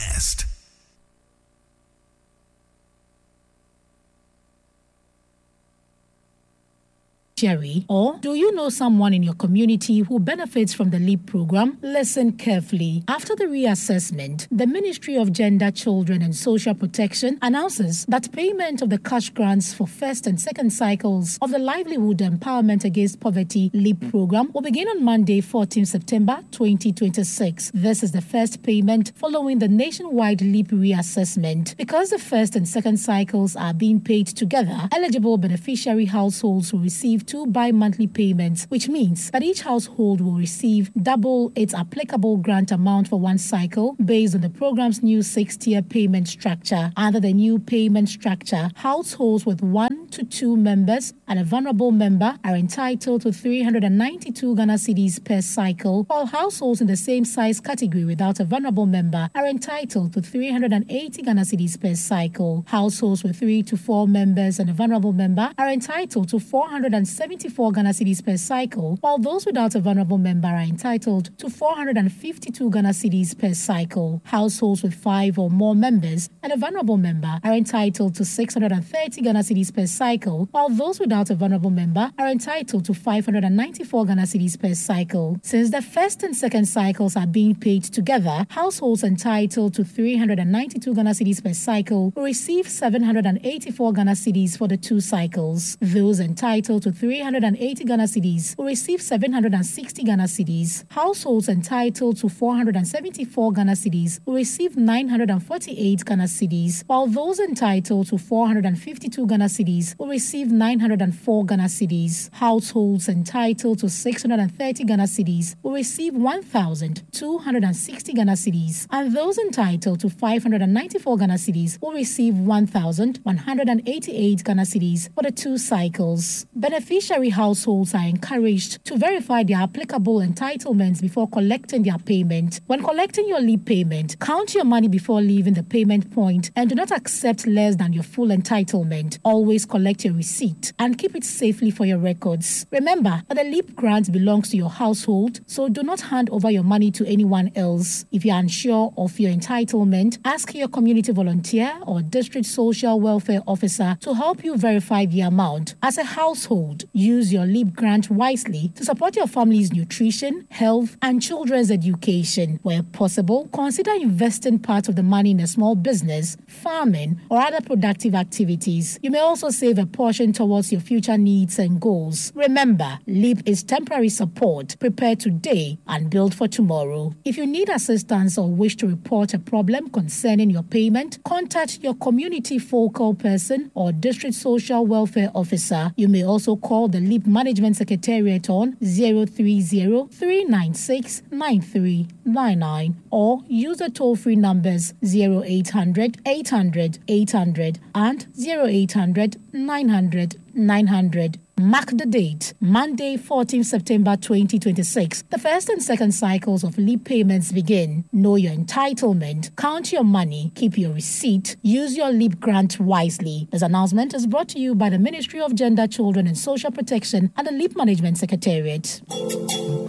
best. Jerry, or do you know someone in your community who benefits from the LEAP program? Listen carefully. After the reassessment, the Ministry of Gender, Children and Social Protection announces that payment of the cash grants for first and second cycles of the Livelihood Empowerment Against Poverty LEAP program will begin on Monday, 14 September 2026. This is the first payment following the nationwide LEAP reassessment. Because the first and second cycles are being paid together, eligible beneficiary households will receive 2 bi-monthly payments, which means that each household will receive double its applicable grant amount for one cycle based on the program's new 6-tier payment structure. Under the new payment structure, households with 1 to 2 members and a vulnerable member are entitled to 392 Ghana cedis per cycle, while households in the same size category without a vulnerable member are entitled to 380 Ghana cedis per cycle. Households with 3 to 4 members and a vulnerable member are entitled to 474 Ghana cedis per cycle, while those without a vulnerable member are entitled to 452 Ghana cedis per cycle. Households with 5 or more members and a vulnerable member are entitled to 630 Ghana cedis per cycle, while those without a vulnerable member are entitled to 594 Ghana cedis per cycle. Since the first and second cycles are being paid together, households entitled to 392 Ghana cedis per cycle will receive 784 Ghana cedis for the 2 cycles. Those entitled to 380 Ghana cedis will receive 760 Ghana cedis. Households entitled to 474 Ghana cedis will receive 948 Ghana cedis, while those entitled to 452 Ghana cedis will receive 904 Ghana cedis. Households entitled to 630 Ghana cedis will receive 1,260 Ghana cedis, and those entitled to 594 Ghana cedis will receive 1,188 Ghana cedis for the 2 cycles. Beneficiary households are encouraged to verify their applicable entitlements before collecting their payment. When collecting your LEAP payment, count your money before leaving the payment point and do not accept less than your full entitlement. Always collect your receipt and keep it safely for your records. Remember that the LEAP grant belongs to your household, so do not hand over your money to anyone else. If you are unsure of your entitlement, ask your community volunteer or district social welfare officer to help you verify the amount. As a household, use your LEAP grant wisely to support your family's nutrition, health, and children's education. Where possible, consider investing part of the money in a small business, farming, or other productive activities. You may also save a portion towards your future needs and goals. Remember, LEAP is temporary support. Prepare today and build for tomorrow. If you need assistance or wish to report a problem concerning your payment, contact your community focal person or district social welfare officer. You may also call the LEAP Management Secretariat on 030-396-9399 or use the toll-free numbers 0800 800 800 and 0800 900 900. Mark the date, Monday, 14 September 2026. The first and second cycles of LEAP payments begin. Know your entitlement, count your money, keep your receipt, use your LEAP grant wisely. This announcement is brought to you by the Ministry of Gender, Children and Social Protection and the LEAP Management Secretariat.